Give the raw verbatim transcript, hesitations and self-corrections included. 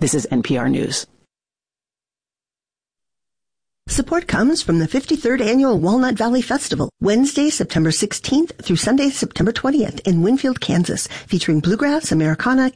This is N P R News. Support comes from the fifty-third Annual Walnut Valley Festival, Wednesday, September sixteenth through Sunday, September twentieth in Winfield, Kansas, featuring bluegrass, Americana,